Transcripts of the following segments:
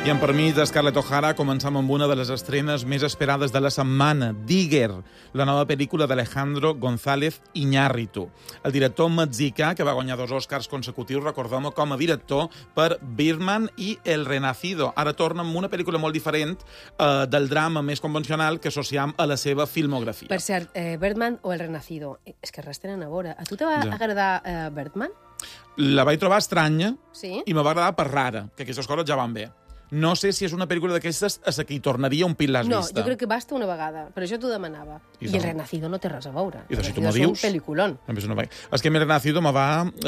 I amb permís de Scarlett O'Hara començam amb una de les estrenes més esperades de la setmana, Digger, la nova pel·lícula d'Alejandro González Iñárritu. El director mexicà, que va guanyar 2 Oscars consecutius, recordem-ho, com a director per Birdman i El Renacido. Ara torna amb una pel·lícula molt diferent del drama més convencional que associam a la seva filmografia. Per cert, Birdman o El Renacido, és que res tenen a veure. A tu te va agradar Birdman? La vaig trobar estranya Sí? i me va agradar per rara, que aquestes coses ja van bé. No sé si és una pel·lícula d'aquestes a la que hi tornaria un pil l'has vista. No, jo crec que basta una vegada, però això t'ho demanava. I El Renacido no té res a veure. I si tu El m'ho Renacido dius... és un pel·liculón. És que El Renacido me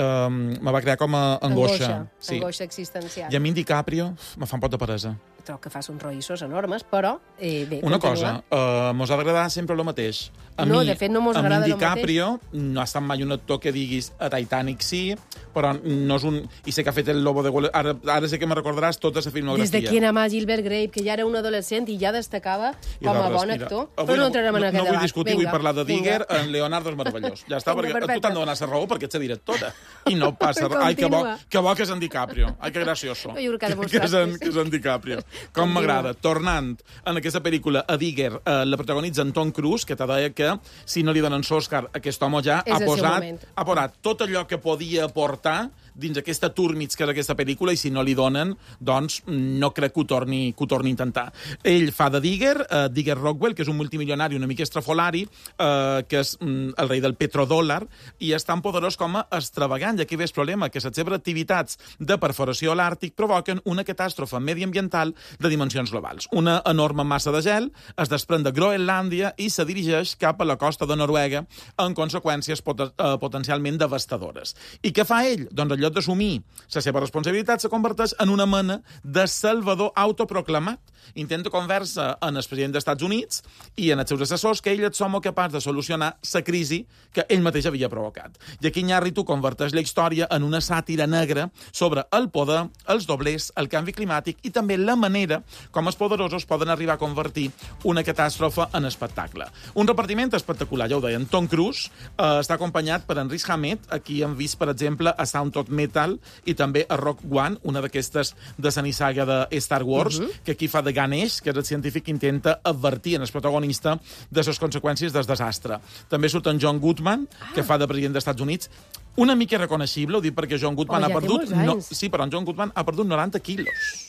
va crear com a angoixa. Sí. Angoixa existencial. I a mi en DiCaprio me fa un pot de peresa. Trobo que fas uns roïssos enormes, però bé, Una continua. cosa, mos ha d'agradar sempre el mateix. De fet, no mos agrada el el DiCaprio no ha estat mai un actor que diguis a Titanic sí, però no és un... I sé que ha fet el Lobo de Wall... Ara sé que me recordaràs tota la filmografia. Des de qui anava Gilbert Grape, que ja era un adolescent i ja destacava com a bon actor. Però no entrarem en aquest debat. No vull discutir, vull parlar de Digger, en Leonardo és meravellós. Ja està, perquè tu t'han de donar la raó perquè ets la directora. I no passa res. Ai, que bo que és en DiCaprio. Ai, que gracioso. Que és en DiCaprio. Com m'agrada. Tornant en aquesta pel·lícula a Digger, la protagonitza en Tom Cruise, que te deia que si no li donen l'Oscar, aquest home ja ha posat tot allò que podia aportar dins aquesta turmig que és aquesta pel·lícula, i si no li donen, doncs no crec que ho torni a intentar. Ell fa de Digger Rockwell, que és un multimilionari una mica estrafolari, que és el rei del petrodòlar, i és tan poderós com a extravagant. I aquí ve el problema, que les seves activitats de perforació a l'Àrtic provoquen una catàstrofe mediambiental de dimensions globals. Una enorme massa de gel es desprèn de Groenlàndia i se dirigeix cap a la costa de Noruega, amb conseqüències potencialment devastadores. I què fa ell? Doncs en lloc d'assumir la seva responsabilitat, se converteix en una mena de salvador autoproclamat. Intenta conversa en el president dels Estats Units i en els seus assessors que ell és home capaç de solucionar la crisi que ell mateix havia provocat. I aquí Iñárritu converteix la història en una sàtira negra sobre el poder, els doblers, el canvi climàtic i també la manera com els poderosos poden arribar a convertir una catàstrofe en espectacle. Un repartiment espectacular, ja ho deien. Tom Cruise està acompanyat per en Riz Ahmed, aquí hem vist, per exemple, a Sound of Metal i també a Rogue One, una d'aquestes de la nissaga de Star Wars, que aquí fa de Ganesh, que és el científic que intenta advertir en el protagonista de les conseqüències del desastre. També surt en John Goodman, que fa de president dels Estats Units. Una mica reconeixible, ho dic perquè John Goodman ha perdut... Sí, però en John Goodman ha perdut 90 quilos.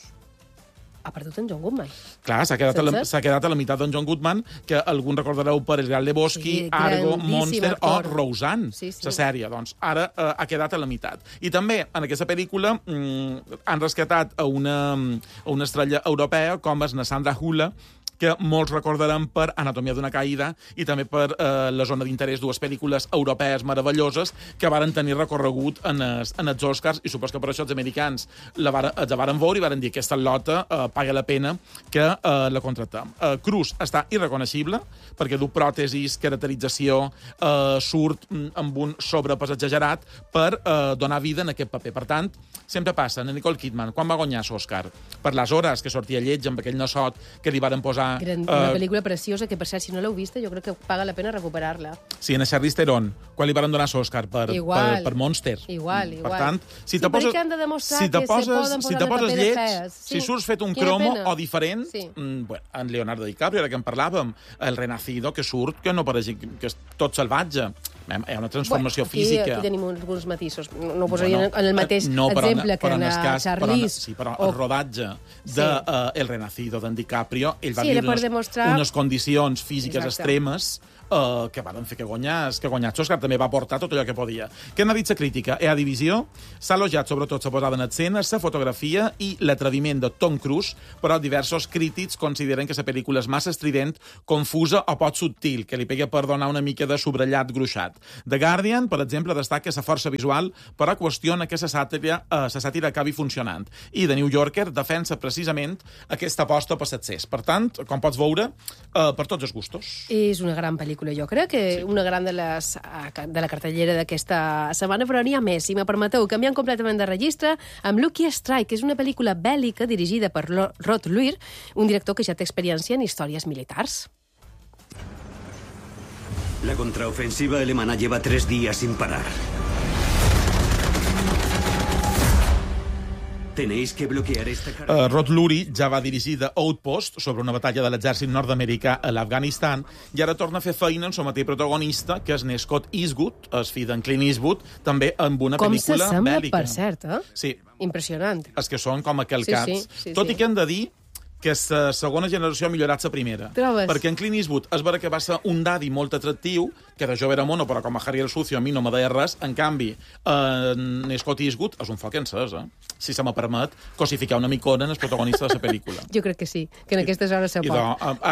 Ha perdut en John Goodman. Clar, s'ha quedat a la meitat d'en John Goodman, que algun recordareu per El Gran Lebowski, Argo, Monster o Roseanne, la sèrie. Doncs ara ha quedat a la meitat. I també en aquesta pel·lícula han rescatat a una estrella europea com és na Sandra Hüller, que molts recordaran per Anatomia d'una caïda i també per La zona d'interès, 2 pel·lícules europees meravelloses que varen tenir recorregut en els Oscars, i supos que per això els americans els varen veure i varen dir que aquesta lota paga la pena que la contractem. Cruise està irreconeixible perquè du pròtesis, caracterització, surt amb un sobrepès exagerat per donar vida en aquest paper. Per tant, sempre passa. Nicole Kidman, quan va guanyar l'Oscar? Per les hores que sortia lleig amb aquell nassot que li varen posar... Una pel·lícula preciosa que, per cert, si no l'heu vista, jo crec que paga la pena recuperar-la. Sí, en Charlize Theron, quan li varen donar l'Oscar per Monster. Igual. Per tant, si te poses lleig, si surts fet un cromo o diferent, en Leonardo DiCaprio, ara que en parlàvem, El Renacido, que surt, que no pareix que és tot salvatge. Hi ha una transformació física. Aquí tenim alguns matisos. No ho posaria en el mateix exemple que en Charlize. Sí, però el rodatge de El Renacido d'en DiCaprio, ell va viure unes condicions físiques extremes que van fer que guanyés l'Oscar. També va aportar tot allò que podia. Què n'ha dit la crítica? A divisió s'ha elogiat sobretot la posada en escena, la fotografia i l'atreviment de Tom Cruise, però diversos crítics consideren que la pel·lícula és massa estrident, confusa o pot subtil, que li pega per donar una mica de sobrellat gruixat. The Guardian, per exemple, destaca la força visual, però qüestiona que la sàtira acabi funcionant. I The New Yorker defensa precisament aquesta aposta per l'accés. Per tant, com pots veure, per tots els gustos. És una gran pel·lícula, jo crec que una gran de la cartellera d'aquesta setmana, però n'hi ha més. Si me permeteu, canviant completament de registre, amb Lucky Strike, que és una pel·lícula bèl·lica dirigida per Rod Luir, un director que ja té experiència en històries militars. La contraofensiva alemana lleva 3 días sin parar. Tenéis que bloquear esta carretera. Rod Lurie ja va dirigir The Outpost sobre una batalla de l'exèrcit nord-americà a l'Afganistan i ara torna a fer feina en el mateix protagonista, que és Scott Eastwood, el fill d'en Clint Eastwood, també amb una pel·lícula bèl·lica. Com s'assembla, per cert, eh? Sí. Impressionant. És que són com aquelcats. Tot i que hem de dir que la segona generació ha millorat la primera. Trobes? Perquè en Clint Eastwood és vera que va ser un daddy molt atractiu, que de jove era mono, però com a Harry el Sucio a mi no me deia res. En canvi, en Scott Eastwood és un foc encès, si se me permet, cosificar una micona en el protagonista de la pel·lícula. Jo crec que sí, que en aquestes hores se pot.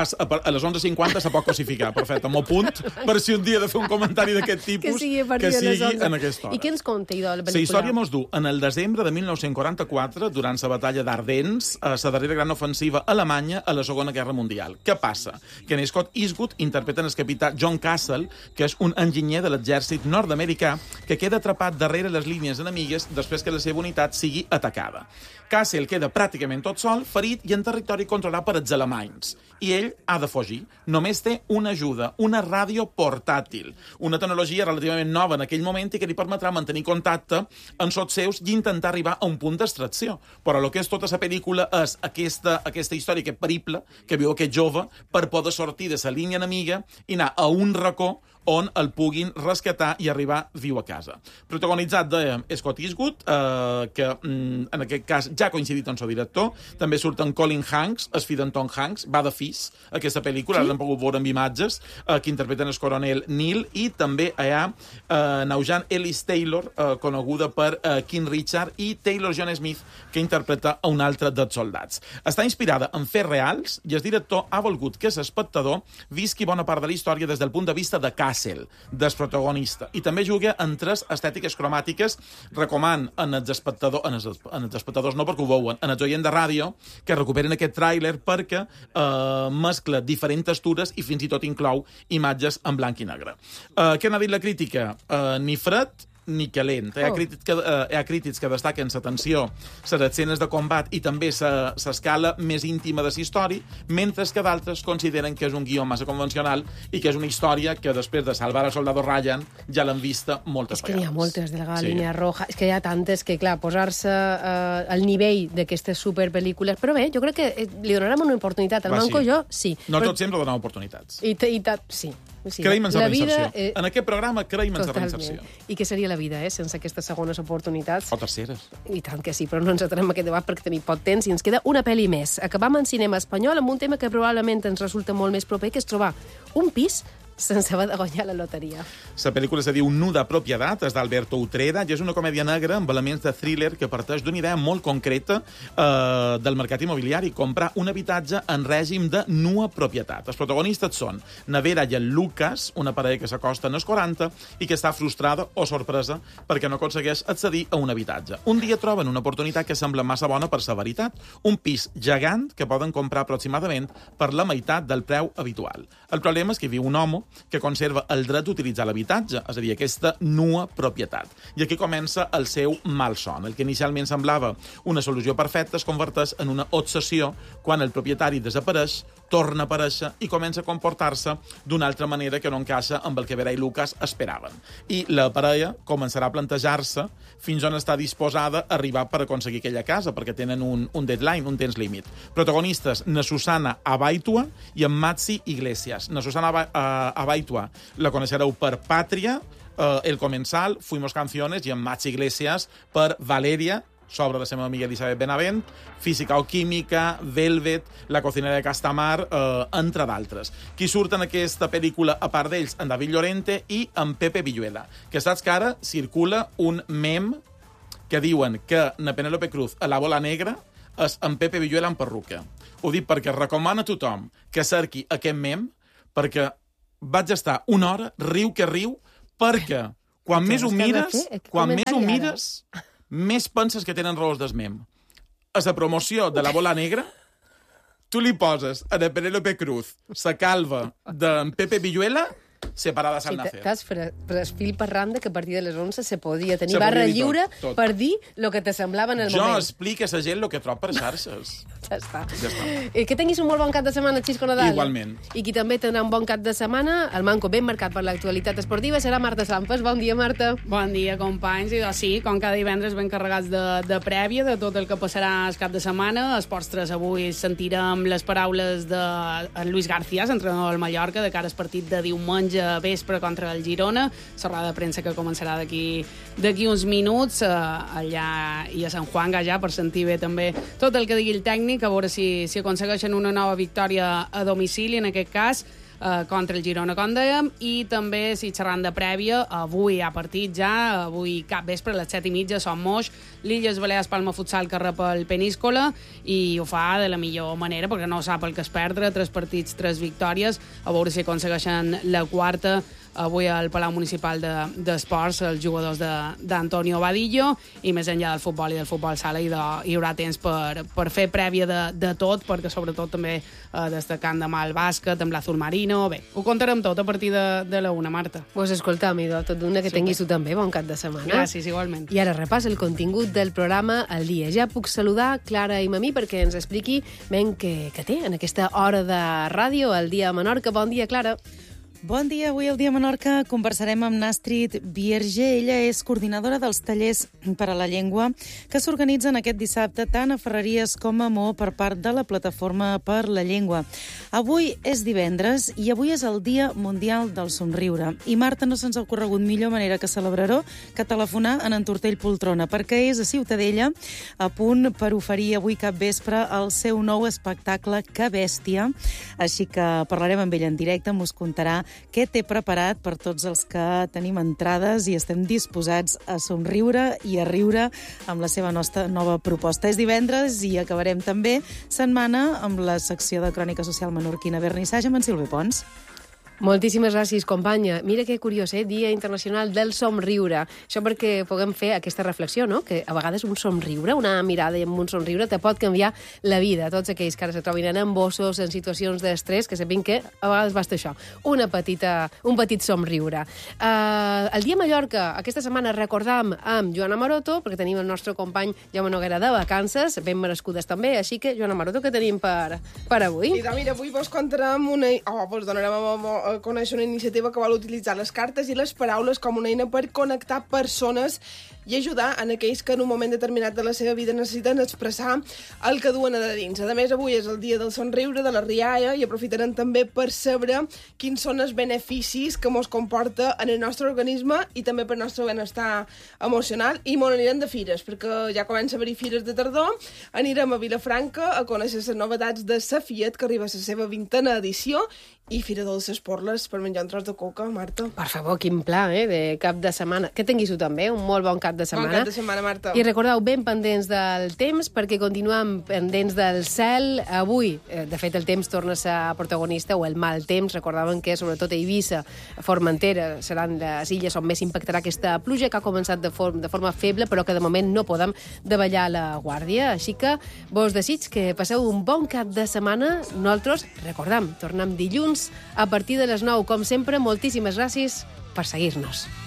A les 11:50 se pot cosificar, perfecte. M'ho apunt per si un dia he de fer un comentari d'aquest tipus, que sigui en aquesta hora. I què ens conta, idò, la pel·lícula? La història mos du en el desembre de 1944, durant la batalla d'Ardens, la darrera gran ofensiva alemanya a la Segona Guerra Mundial. Què passa? Que en Scott Eastwood interpreten el capità John Castle, que és un enginyer de l'exèrcit nord-americà que queda atrapat darrere les línies enemigues després que la seva unitat sigui atacada. Castle queda pràcticament tot sol, ferit i en territori controlat per els alemanys. I ell ha de fugir. Només té una ajuda, una ràdio portàtil, una tecnologia relativament nova en aquell moment i que li permetrà mantenir contacte amb sots seus i intentar arribar a un punt d'extracció. Però el que és tota la pel·lícula és aquesta història, aquest periple que viu aquest jove per poder sortir de la línia enemiga i anar a un racó on el puguin rescatar i arribar viu a casa. Protagonitzat de Scott Eastwood, que en aquest cas ja ha coincidit amb el director, també surt en Colin Hanks, el fill d'en Tom Hanks, va de Fis, aquesta pel·lícula, ara l'hem pogut veure amb imatges, que interpreten el coronel Neil, i també hi ha Naujan Ellis Taylor, coneguda per King Richard, i Taylor John Smith, que interpreta a un altre dels soldats. Està inspirada en fets reals i el director ha volgut que l'espectador visqui bona part de la història des del punt de vista de Castle, del protagonista, i també juga en tres estètiques cromàtiques. Recoman en els espectadors no perquè ho veuen, en els oients de ràdio, que recuperen aquest tràiler perquè mescla diferents textures i fins i tot inclou imatges en blanc i negre. Què n'ha dit la crítica? Ni fred ni calent. Hi ha crítics que destaquen la tensió, les escenes de combat i també l'escala més íntima de la història, mentre que d'altres consideren que és un guió massa convencional i que és una història que després de Salvar al soldado Ryan ja l'han vista moltes vegades. És que n'hi ha moltes de la línia roja, és que hi ha tantes que, clar, posar-se al nivell d'aquestes superpel·lícules... Però bé, jo crec que li donarem una oportunitat. El Manco jo, sí. No tot sempre donem oportunitats. Sí. Creiem en la reinserció. En aquest programa creiem en la reinserció. I què seria la vida, sense aquestes segones oportunitats? O terceres. I tant que sí, però no ens atrem a aquest debat perquè tenim poc temps i ens queda una pel·li més. Acabam en cinema espanyol amb un tema que probablement ens resulta molt més proper, que és trobar un pis sense haver de guanyar la loteria. La pel·lícula se diu Nuda Propietat, és d'Alberto Utrera, i és una comèdia negra amb elements de thriller que parteix d'una idea molt concreta del mercat immobiliari, comprar un habitatge en règim de nua propietat. Els protagonistes són Nevera i el Lucas, una parella que s'acosta en els 40 i que està frustrada o sorpresa perquè no aconsegueix accedir a un habitatge. Un dia troben una oportunitat que sembla massa bona per sa veritat, un pis gegant que poden comprar aproximadament per la meitat del preu habitual. El problema és que viu un home que conserva el dret d'utilitzar l'habitatge, és a dir, aquesta nua propietat. I aquí comença el seu malson. El que inicialment semblava una solució perfecta es converteix en una obsessió quan el propietari desapareix, torna a aparèixer i comença a comportar-se d'una altra manera que no encaixa amb el que Vera i Lucas esperaven. I la parella començarà a plantejar-se fins on està disposada a arribar per aconseguir aquella casa, perquè tenen un deadline, un temps límit. Protagonistes, na Susana Abaitua i en Matzi Iglesias. Na Susana Abaitua la coneixereu per Pàtria, El Comensal, Fuimos Canciones, i en Matzi Iglesias per Valeria, sobre la seva amiga Elisabet Benavent, Física o Química, Velvet, La cocinera de Castamar, entre d'altres. Qui surt en aquesta pel·lícula, a part d'ells, en David Llorente i en Pepe Villuela. Que saps que ara circula un mem que diuen que na Penélope Cruz a la bola negra és en Pepe Villuela en perruca. Ho dic perquè recomano a tothom que cerqui aquest mem, perquè vaig estar una hora, riu que riu, perquè quan més ho mires, més penses que tenen raons d'esmem. A la promoció de la bola negra, tu li poses a la Penélope Cruz la calva d'en Pepe Villuela separada a Sant Nacer. T'has pres fil per randa que a partir de les 11 se podia tenir barra lliure per dir el que te semblava en el moment. Jo explico a la gent el que trob per xarxes. Ja està. I que tinguis un molt bon cap de setmana, Xisco Nadal. Igualment. I qui també tindrà un bon cap de setmana, el manco ben marcat per l'actualitat esportiva, serà Marta Sampes. Bon dia, Marta. Bon dia, companys. I doncs sí, com cada divendres ben carregats de prèvia, de tot el que passarà el cap de setmana. Esports 3 avui sentirem les paraules de Luis García, entrenador del Mallorca, de cara al partit de diumenge vespre contra el Girona. La roda de premsa que començarà d'aquí uns minuts allà i a Sant Juan ja per sentir bé també tot el que digui el tècnic, a veure si aconsegueixen una nova victòria a domicili, en aquest cas, contra el Girona, com dèiem, i també, si xerrant de prèvia, avui hi ha partit ja, avui cap vespre, a les 7:30, Son Moix, l'Illes Balears Palma Futsal que rep el Peníscola, i ho fa de la millor manera, perquè no sap el que es perdre, 3 partits, 3 victòries, a veure si aconsegueixen la quarta avui al Palau Municipal d'Esports, els jugadors d'Antonio Vadillo, i més enllà del futbol i del futbol sala hi haurà temps per fer prèvia de tot, perquè sobretot també destacant demà el bàsquet, amb l'Azul Marino. Bé, ho contarem tot a partir de la 1, Marta. Pues escolta, Midó, tot d'una que tinguis tu també bon cap de setmana. Gràcies, igualment. I ara repàs el contingut del programa al dia. Ja puc saludar Clara i Mamí perquè ens expliqui ben què té en aquesta hora de ràdio al dia a Menorca. Bon dia, Clara. Bon dia. Avui al Dia Menorca conversarem amb Nàstrid Vierge. Ella és coordinadora dels tallers per a la llengua que s'organitzen aquest dissabte tant a Ferreries com a Maó per part de la Plataforma per la Llengua. Avui és divendres i avui és el Dia Mundial del Somriure. I, Marta, no se'ns ha ocorregut millor manera que celebrar-ho que telefonar a en Tortell Poltrona, perquè és a Ciutadella a punt per oferir avui cap vespre el seu nou espectacle Que Bèstia. Així que parlarem amb ell en directe, mos contarà què té preparat per tots els que tenim entrades i estem disposats a somriure i a riure amb la seva nova proposta. És divendres i acabarem també setmana amb la secció de Crònica Social Menorquina Vernissatge amb en Silvi Pons. Moltíssimes gràcies, companya. Mira que curiós, Dia Internacional del Somriure. Això perquè puguem fer aquesta reflexió, no? Que a vegades un somriure, una mirada i amb un somriure te pot canviar la vida. Tots aquells que ara se trobin en embossos, en situacions d'estrès, que sapin que a vegades basta això, un petit somriure. El dia Mallorca, aquesta setmana recordam amb Joana Maroto, perquè tenim el nostre company Jaume Noguera de vacances, ben merescudes també, així que, Joana Maroto, què tenim per avui? I mira, avui vos contarem vos donarem a conèixer una iniciativa que vol utilitzar les cartes i les paraules com una eina per connectar persones i ajudar en aquells que en un moment determinat de la seva vida necessiten expressar el que duen a de dins. A més, avui és el dia del somriure, de la rialla, i aprofitarem també per saber quins són els beneficis que ens comporta en el nostre organisme i també per el nostre benestar emocional. I molt anirem de fires, perquè ja comença a haver-hi fires de tardor. Anirem a Vilafranca a conèixer les novetats de la Fiat, que arriba a la seva 20a edició, i Fira Dolces Porles per menjar un tros de coca, Marta. Per favor, quin pla, de cap de setmana. Que tinguis tu també, un molt bon cap de setmana. Bon cap de setmana, Marta. I recordeu, ben pendents del temps, perquè continuem pendents del cel. Avui, de fet, el temps torna a ser protagonista, o el mal temps. Recordaven que, sobretot a Eivissa, a Formentera, seran les illes on més impactarà aquesta pluja, que ha començat de forma feble, però que de moment no podem davallar la guàrdia. Així que vos desig que passeu un bon cap de setmana. Nosaltres, recordam, tornem dilluns a partir de les 9. Com sempre, moltíssimes gràcies per seguir-nos.